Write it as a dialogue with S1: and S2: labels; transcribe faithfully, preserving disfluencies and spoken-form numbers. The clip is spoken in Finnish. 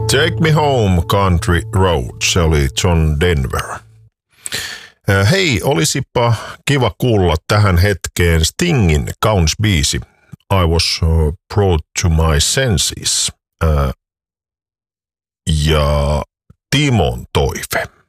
S1: Take Me Home Country Road, se oli John Denver. Hei, olisipa kiva kuulla tähän hetkeen Stingin kaunis biisi I Was Brought to My Senses ja Timon toive.